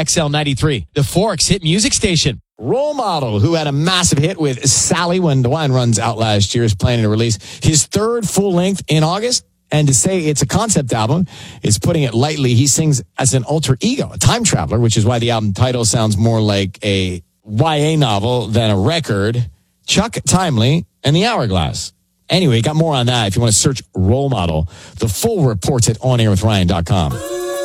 XL93, the Forks hit music station. Role Model, who had a massive hit with Sally when the wine runs out last year, is planning to release his third full length in August. And to say it's a concept album is putting it lightly. He sings as an alter ego, a time traveler, which is why the album title sounds more like a YA novel than a record. Chuck Timely and the Hourglass. Anyway, got more on that if you want to search Role Model. The full report's at onairwithryan.com.